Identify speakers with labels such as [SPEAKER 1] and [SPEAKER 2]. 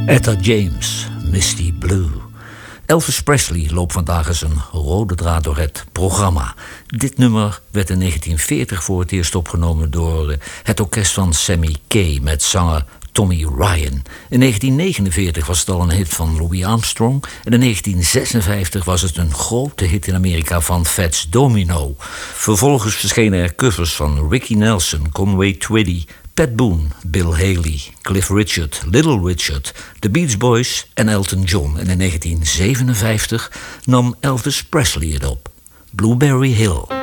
[SPEAKER 1] Etta James, Misty Blue. Elvis Presley loopt vandaag eens een rode draad door het programma. Dit nummer werd in 1940 voor het eerst opgenomen door het orkest van Sammy Kaye met zanger Tommy Ryan. In 1949 was het al een hit van Louis Armstrong en in 1956 was het een grote hit in Amerika van Fats Domino. Vervolgens verschenen er covers van Ricky Nelson, Conway Twitty, Pat Boone, Bill Haley, Cliff Richard, Little Richard, The Beach Boys en Elton John. En in 1957 nam Elvis Presley het op. Blueberry Hill.